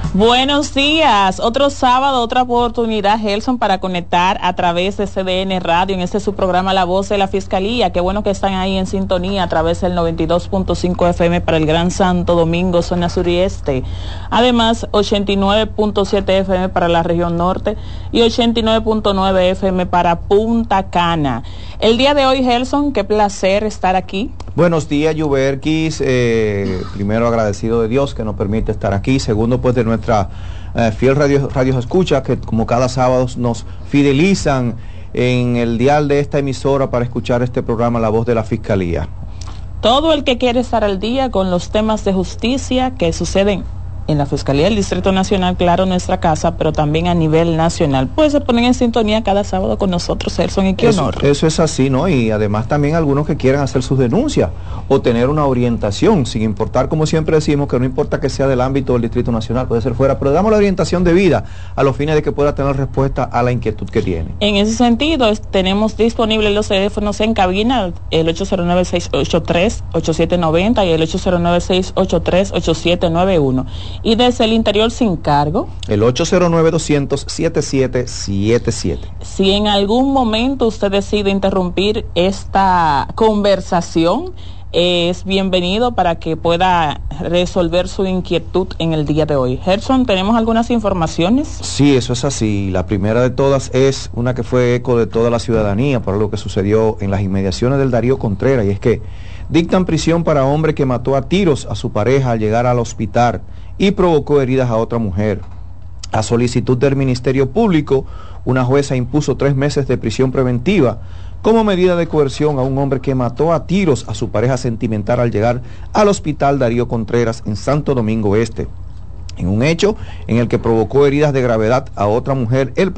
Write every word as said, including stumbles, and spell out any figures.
Buenos días, otro sábado, otra oportunidad, Gelson, para conectar a través de C D N Radio en este su programa La Voz de la Fiscalía. Qué bueno que están ahí en sintonía a través del noventa y dos punto cinco F M para el Gran Santo Domingo, zona sur y este. Además, ochenta y nueve punto siete F M para la región norte y ochenta y nueve punto nueve F M para Punta Cana. El día de hoy, Gelson, qué placer estar aquí. Buenos días, Yuberquis. Eh, primero, agradecido de Dios que nos permite estar aquí. Segundo, pues de nuestra eh, fiel radio, radio escucha, que como cada sábado nos fidelizan en el dial de esta emisora para escuchar este programa La Voz de la Fiscalía. Todo el que quiere estar al día con los temas de justicia que suceden en la Fiscalía del Distrito Nacional, claro, nuestra casa, pero también a nivel nacional, pues se ponen en sintonía cada sábado con nosotros, Gelson, y qué honor. Eso, eso es así, ¿no? Y además también algunos que quieran hacer sus denuncias o tener una orientación, sin importar, como siempre decimos, que no importa que sea del ámbito del Distrito Nacional, puede ser fuera, pero damos la orientación debida a los fines de que pueda tener respuesta a la inquietud que tiene. En ese sentido, es, tenemos disponibles los teléfonos en cabina, el ocho cero nueve, seis ocho tres, ocho siete nueve cero y el ocho cero nueve, seis ocho tres, ocho siete nueve uno. Y desde el interior sin cargo, el ocho cero nueve, doscientos, setenta y siete setenta y siete. Si en algún momento usted decide interrumpir esta conversación, es bienvenido para que pueda resolver su inquietud en el día de hoy. Gelson, ¿tenemos algunas informaciones? Sí, eso es así. La primera de todas es una que fue eco de toda la ciudadanía por lo que sucedió en las inmediaciones del Darío Contreras, y es que dictan prisión para hombre que mató a tiros a su pareja al llegar al hospital y provocó heridas a otra mujer. A solicitud del Ministerio Público, una jueza impuso tres meses de prisión preventiva como medida de coerción a un hombre que mató a tiros a su pareja sentimental al llegar al hospital Darío Contreras en Santo Domingo Este, en un hecho en el que provocó heridas de gravedad a otra mujer el